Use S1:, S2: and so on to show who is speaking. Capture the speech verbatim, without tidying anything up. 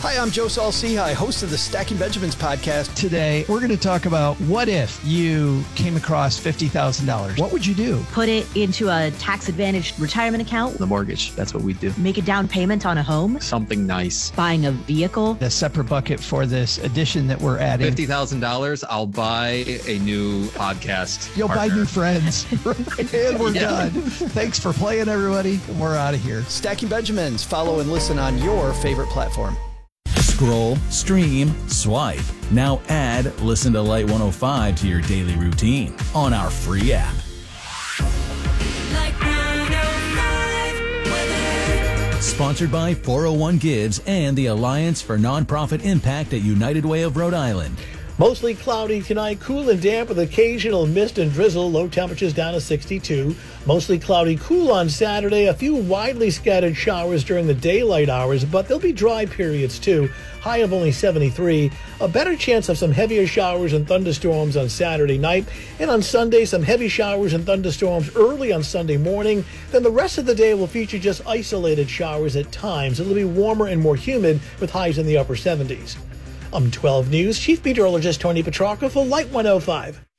S1: Hi, I'm Joe Saul-Sehy, host of the Stacking Benjamins podcast.
S2: Today, we're going to talk about what if you came across fifty thousand dollars? What would you do?
S3: Put it into a tax-advantaged retirement account.
S4: The mortgage, that's what we do.
S3: Make a down payment on a home.
S4: Something nice.
S3: Buying a vehicle.
S2: A separate bucket for this addition that we're adding.
S4: fifty thousand dollars, I'll buy a new podcast
S2: You'll
S4: partner.
S2: buy new friends. And we're
S4: Yeah.
S2: done. Thanks for playing, everybody. And we're out of here.
S1: Stacking Benjamins. Follow and listen on your favorite platform.
S5: Scroll, stream, swipe. Now add Listen to Light one oh five to your daily routine on our free app. Sponsored by four oh one Gives and the Alliance for Nonprofit Impact at United Way of Rhode Island.
S6: Mostly cloudy tonight, cool and damp with occasional mist and drizzle, low temperatures down to sixty-two. Mostly cloudy, cool on Saturday, a few widely scattered showers during the daylight hours, but there'll be dry periods too. High of only seventy-three. A better chance of some heavier showers and thunderstorms on Saturday night. And on Sunday, some heavy showers and thunderstorms early on Sunday morning. Then the rest of the day will feature just isolated showers at times. It'll be warmer and more humid with highs in the upper seventies. I'm twelve News Chief Meteorologist Tony Petrarca for Light one oh five.